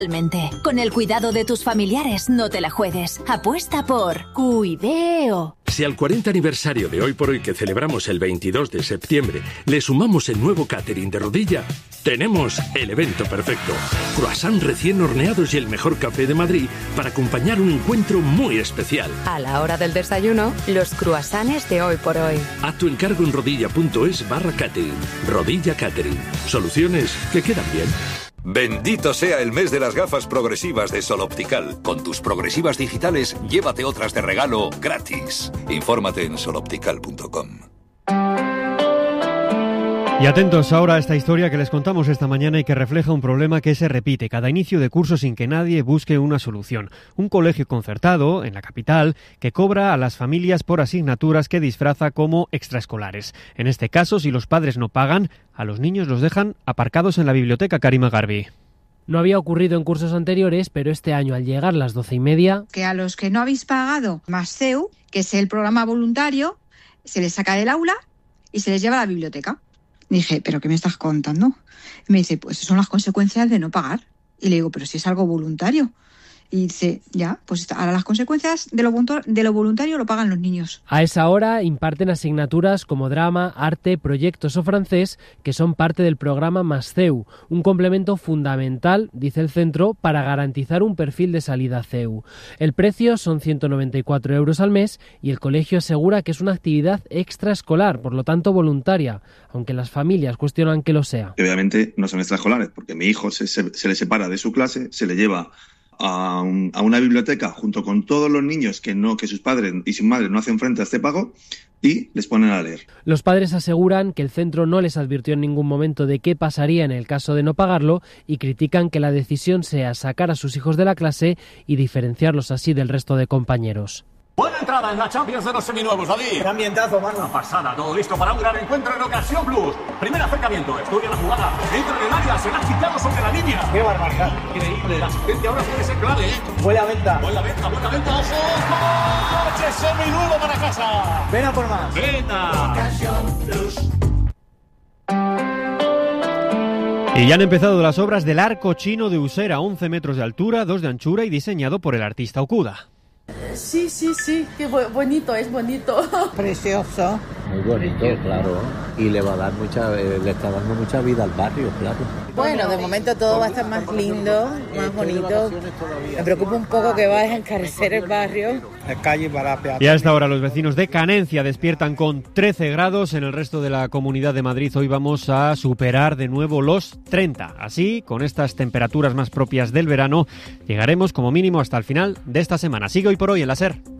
Con el cuidado de tus familiares, no te la juegues. Apuesta por Cuideo. Si al 40 aniversario de Hoy por Hoy, que celebramos el 22 de septiembre, le sumamos el nuevo catering de Rodilla, tenemos el evento perfecto. Croissant recién horneados y el mejor café de Madrid para acompañar un encuentro muy especial. A la hora del desayuno, los croissants de Hoy por Hoy. Haz tu encargo en rodilla.es/catering. Rodilla Catering. Soluciones que quedan bien. Bendito sea el mes de las gafas progresivas de Sol Optical. Con tus progresivas digitales, llévate otras de regalo gratis. Infórmate en soloptical.com. Y atentos ahora a esta historia que les contamos esta mañana y que refleja un problema que se repite cada inicio de curso sin que nadie busque una solución. Un colegio concertado, en la capital, que cobra a las familias por asignaturas que disfraza como extraescolares. En este caso, si los padres no pagan, a los niños los dejan aparcados en la biblioteca. Karima Garbi. No había ocurrido en cursos anteriores, pero este año, al llegar las 12:30... Que a los que no habéis pagado más CEU, que es el programa voluntario, se les saca del aula y se les lleva a la biblioteca. Dije, ¿pero qué me estás contando? Y me dice, pues son las consecuencias de no pagar. Y le digo, pero si es algo voluntario. Y dice, ya, pues ahora las consecuencias de lo voluntario lo pagan los niños. A esa hora imparten asignaturas como drama, arte, proyectos o francés, que son parte del programa MASCEU, un complemento fundamental, dice el centro, para garantizar un perfil de salida CEU. El precio son 194 euros al mes y el colegio asegura que es una actividad extraescolar, por lo tanto voluntaria, aunque las familias cuestionan que lo sea. Obviamente no son extraescolares, porque mi hijo se le separa de su clase, se le lleva a una biblioteca junto con todos los niños que sus padres y su madre no hacen frente a este pago y les ponen a leer. Los padres aseguran que el centro no les advirtió en ningún momento de qué pasaría en el caso de no pagarlo y critican que la decisión sea sacar a sus hijos de la clase y diferenciarlos así del resto de compañeros. Buena entrada en la Champions de los seminuevos, David. ¡Qué ambientazo, mano! Una pasada, todo listo para un gran encuentro en Ocasión Plus. Primer acercamiento, estudia la jugada, entra en el área, se la ha quitado sobre la línea. ¡Qué barbaridad! Increíble, la asistencia ahora puede ser clave, ¿eh? Buena venta, ojo. ¡Coche seminuevo para casa! ¡Ven a por más! ¡Venga! Ocasión Plus. Y ya han empezado las obras del arco chino de Usera, 11 metros de altura, 2 de anchura y diseñado por el artista Okuda. Sí, qué bonito, es bonito. Precioso. Muy bonito, claro. Y le va a dar le está dando mucha vida al barrio, claro. Bueno, de momento todo va a estar más lindo, más bonito. Me preocupa un poco que va a encarecer el barrio. Y a esta hora los vecinos de Canencia despiertan con 13 grados. En el resto de la Comunidad de Madrid hoy vamos a superar de nuevo los 30. Así, con estas temperaturas más propias del verano, llegaremos como mínimo hasta el final de esta semana. Sigue Hoy por Hoy en la SER.